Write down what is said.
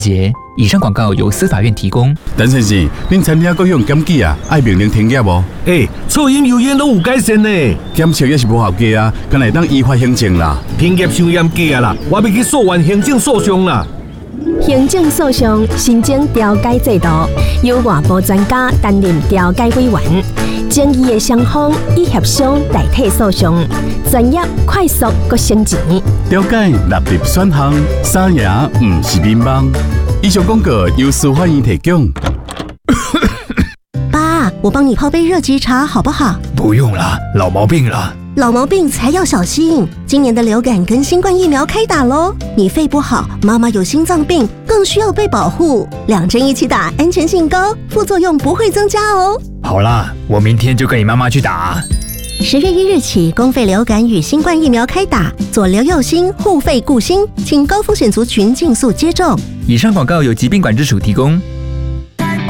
以上广告由司法院提供。 陈先生，恁餐厅各项检举啊，爱命令停业无？ 噪音油烟拢有改善呢。 检测也是无合格啊，敢来当依法行政啦。 停业伤严格啊啦，我要去诉愿行政诉讼啦。 行政诉讼新增调解制度，由外部专家担任调解委员，争议的双方以协商代替诉讼，专业、快速、阁省钱。 调解纳入选项，三赢唔是乒乓。以上广告由司法院提供。 爸，我帮你泡杯热吉茶好不好？ 不用了，老毛病了。 老毛病才要小心，今年的流感跟新冠疫苗开打咯。你肺不好，妈妈有心脏病，更需要被保护。2针一起打，安全性高，副作用不会增加哦。 好啦，我明天就跟你妈妈去打。 10月1日起，公费流感与新冠疫苗开打，左留右心，护肺顾心，请高风险族群尽速接种。 以上广告由疾病管制署提供。